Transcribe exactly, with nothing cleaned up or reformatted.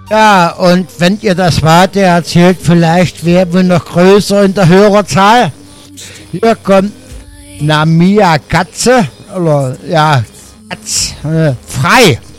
Ja, und wenn ihr das weiter erzählt, vielleicht werden wir noch größer in der Hörerzahl. Hier kommt Namia Katze, oder ja, Katz, äh, frei.